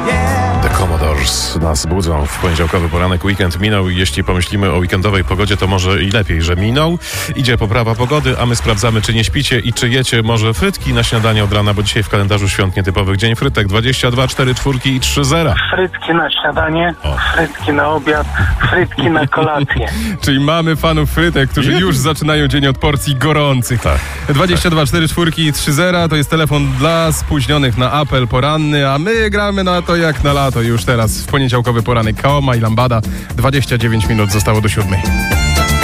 The Commodores nas budzą w poniedziałkowy poranek. Weekend minął i jeśli pomyślimy o weekendowej pogodzie, to może i lepiej, że minął. Idzie poprawa pogody, a my sprawdzamy, czy nie śpicie i czy jecie może frytki na śniadanie od rana, bo dzisiaj w kalendarzu świąt nietypowych dzień frytek. 22, 4 czwórki i 3 zera. Frytki na śniadanie, frytki na obiad, frytki na kolację. Czyli mamy fanów frytek, którzy już zaczynają dzień od porcji gorących. Tak. 22, 4 czwórki i 3 zera to jest telefon dla spóźnionych na apel poranny, a my gramy na to jak na lato już teraz w poniedziałkowy poranek. Kaoma i Lambada. 29 minut zostało do 7.